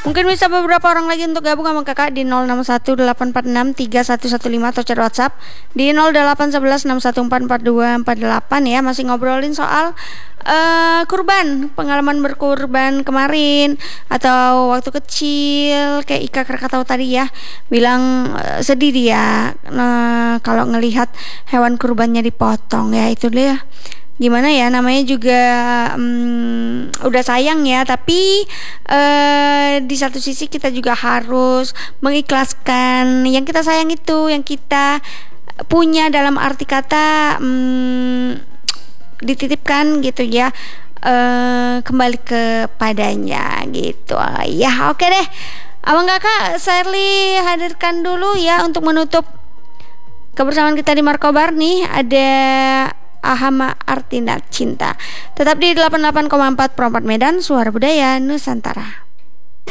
Mungkin bisa beberapa orang lagi untuk gabung sama kakak di 0618463115 atau chat WhatsApp di 081161444248 ya. Masih ngobrolin soal kurban, pengalaman berkurban kemarin atau waktu kecil. Kayak Ika Krakatau tadi ya bilang sedih dia kalau ngelihat hewan kurbannya dipotong ya. Itu deh, gimana ya, namanya juga udah sayang ya, tapi di satu sisi kita juga harus mengikhlaskan yang kita sayang itu, yang kita punya dalam arti kata dititipkan gitu ya, kembali kepadanya gitu ya. Oke deh, abang kakak Sherly hadirkan dulu ya untuk menutup kebersamaan kita di Markobar nih. Ada Ahama Artina Cinta. Tetap di 88,4 Pro 4 Medan, Suara Budaya Nusantara.